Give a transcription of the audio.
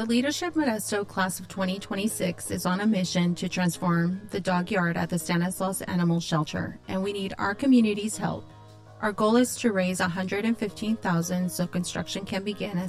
The Leadership Modesto class of 2026 is on a mission to transform the dog yard at the Stanislaus Animal Shelter, and we need our community's help. Our goal is to raise $115,000 so construction can begin as